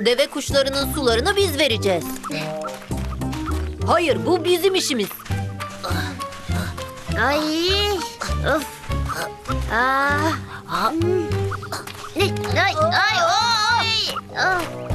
Deve kuşlarının sularını biz vereceğiz. Hayır, bu bizim işimiz. Ay, of. Ay, ay, oy. Ah.